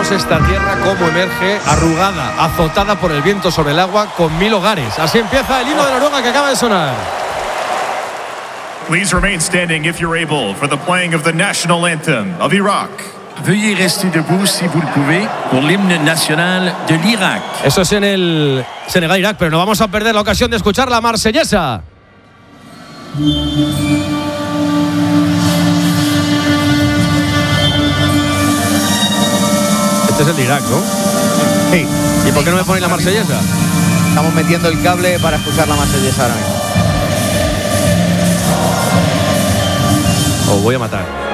Fijaos esta tierra cómo emerge arrugada, azotada por el viento sobre el agua, con 1000 hogares. Así empieza el himno de Noruega que acaba de sonar. Please remain standing if you're able for the playing of the national anthem of Iraq. Veuillez rester debout si vous le pouvez pour l'hymne national de l'Irak. Eso es en el Senegal-Irak, pero no vamos a perder la ocasión de escuchar la marsellesa. Este es el de Irak, ¿no? Sí. ¿Y por qué no me ponéis la marsellesa? Estamos metiendo el cable para escuchar la marsellesa ahora mismo. Os voy a matar.